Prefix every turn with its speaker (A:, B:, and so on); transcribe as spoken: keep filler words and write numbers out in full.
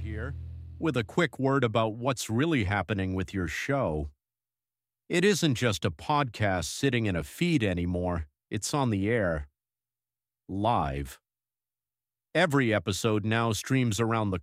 A: here, with a quick word about what's really happening with your show. It isn't just a podcast sitting in a feed anymore, it's on the air. Live. Every episode now streams around the